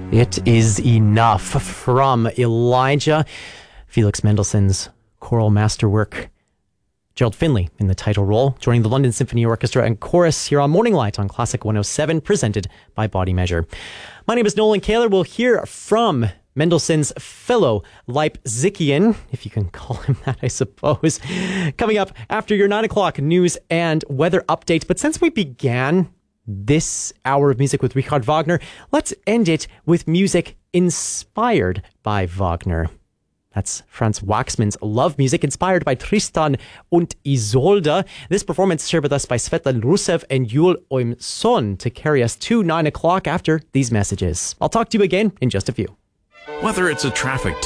It is enough from Elijah, Felix Mendelssohn's choral masterwork. Gerald Finley in the title role, joining the London Symphony Orchestra and Chorus here on Morning Light on Classic 107, presented by Body Measure. My name is Nolan Kaler. We'll hear from Mendelssohn's fellow Leipzigian, if you can call him that, I suppose, coming up after your 9 o'clock news and weather update. But since we began this hour of music with Richard Wagner, let's end it with music inspired by Wagner. That's Franz Waxman's love music inspired by Tristan und Isolde. This performance shared with us by Svetlana Rusev and Yul Oimson to carry us to 9 o'clock after these messages. I'll talk to you again in just a few. Whether it's a traffic